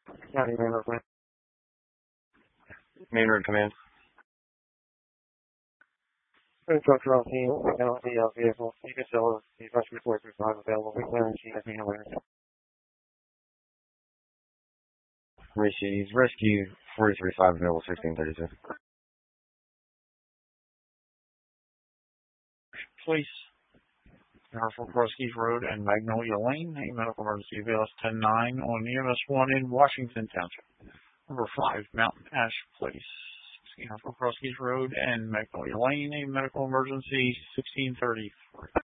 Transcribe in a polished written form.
County Main Road, Main Road Command. Instructor on scene, penalty vehicle. You can tell the rescue 435 available. We clear and see if we have letters. Rescue 435 available 1632. Police. Norfolk Crosskeys Road and Magnolia Lane. A medical emergency avails 10-9 on EMS 1 in Washington Township. Number 5, Mountain Ash Place. Norfolk Crosskeys Road and Magnolia Lane. A medical emergency 1633.